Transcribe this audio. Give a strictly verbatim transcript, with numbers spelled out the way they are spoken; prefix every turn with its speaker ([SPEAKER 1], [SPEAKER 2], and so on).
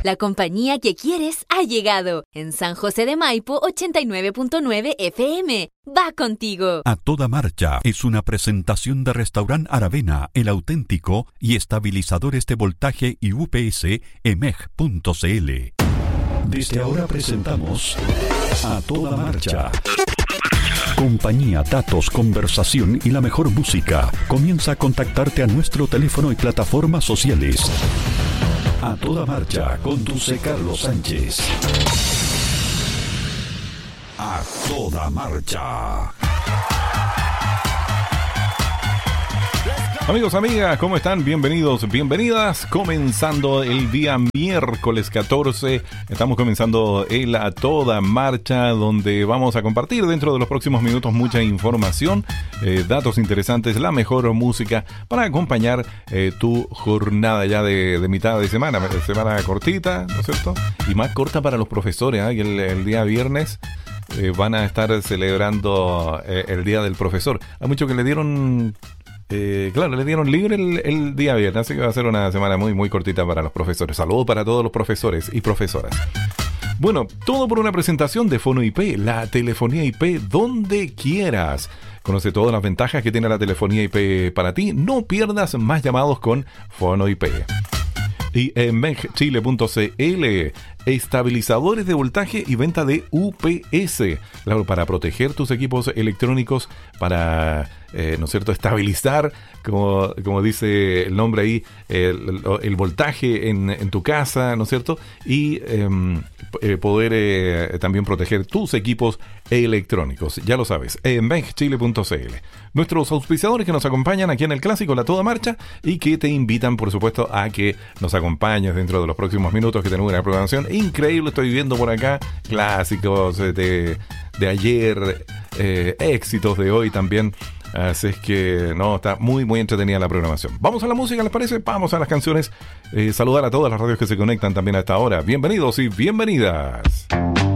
[SPEAKER 1] La compañía que quieres ha llegado. En San José de Maipo, ochenta y nueve punto nueve F M. Va contigo.
[SPEAKER 2] A Toda Marcha es una presentación de Restaurant Aravena, el auténtico, y estabilizadores de voltaje y U P S E M E G punto C L. Desde ahora presentamos A Toda Marcha. Compañía, datos, conversación y la mejor música. Comienza a contactarte a nuestro teléfono y plataformas sociales. A Toda Marcha, conduce Carlos Sánchez. A Toda Marcha.
[SPEAKER 3] Amigos, amigas, ¿cómo están? Bienvenidos, bienvenidas. Comenzando el día miércoles catorce. Estamos comenzando el A Toda Marcha, donde vamos a compartir dentro de los próximos minutos mucha información, eh, datos interesantes, la mejor música para acompañar eh, tu jornada ya de, de mitad de semana. Semana cortita, ¿no es cierto? Y más corta para los profesores, ¿eh? el, el día viernes eh, van a estar celebrando eh, el Día del Profesor. Hay muchos que le dieron... Eh, claro, le dieron libre el, el día viernes, así que va a ser una semana muy muy cortita para los profesores. Saludos para todos los profesores y profesoras. Bueno, todo por una presentación de Fono I P, la telefonía I P donde quieras. Conoce todas las ventajas que tiene la telefonía I P para ti. No pierdas más llamados con Fono I P. Y en M E G Chile punto C L, estabilizadores de voltaje y venta de U P S. Claro, para proteger tus equipos electrónicos, para, eh, ¿no es cierto?, estabilizar, como, como dice el nombre ahí, el, el voltaje en, en tu casa, ¿no es cierto? Y eh, poder eh, también proteger tus equipos electrónicos. Ya lo sabes, en M E G Chile punto C L. Nuestros auspiciadores que nos acompañan aquí en el Clásico La Toda Marcha y que te invitan, por supuesto, a que nos acompañes dentro de los próximos minutos, que tenemos una programación increíble. Estoy viendo por acá clásicos de, de ayer, eh, éxitos de hoy también. Así es que, no, está muy, muy entretenida la programación. Vamos a la música, ¿les parece? Vamos a las canciones. Eh, saludar a todas las radios que se conectan también a esta hora. Bienvenidos y bienvenidas.